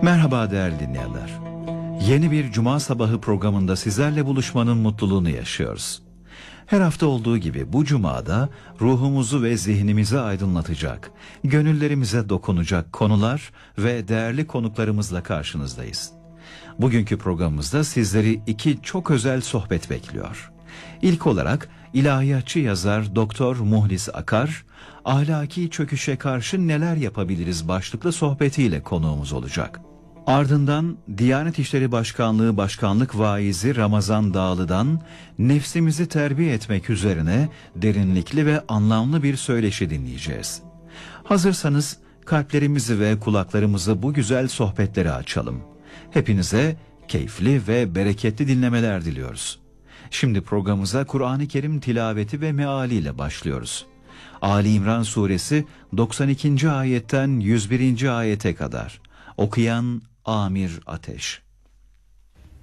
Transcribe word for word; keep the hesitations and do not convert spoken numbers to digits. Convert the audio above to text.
Merhaba değerli dinleyenler. Yeni bir Cuma sabahı programında sizlerle buluşmanın mutluluğunu yaşıyoruz. Her hafta olduğu gibi bu Cuma'da ruhumuzu ve zihnimizi aydınlatacak, gönüllerimize dokunacak konular ve değerli konuklarımızla karşınızdayız. Bugünkü programımızda sizleri iki çok özel sohbet bekliyor. İlk olarak ilahiyatçı yazar Doktor Muhlis Akar, ahlaki çöküşe karşı neler yapabiliriz başlıklı sohbetiyle konuğumuz olacak. Ardından Diyanet İşleri Başkanlığı Başkanlık Vaizi Ramazan Dağlı'dan nefsimizi terbiye etmek üzerine derinlikli ve anlamlı bir söyleşi dinleyeceğiz. Hazırsanız kalplerimizi ve kulaklarımızı bu güzel sohbetlere açalım. Hepinize keyifli ve bereketli dinlemeler diliyoruz. Şimdi programımıza Kur'an-ı Kerim tilaveti ve mealiyle başlıyoruz. Ali İmran Suresi doksan ikinci ayetten yüz birinci ayete kadar. Okuyan Amir Ateş.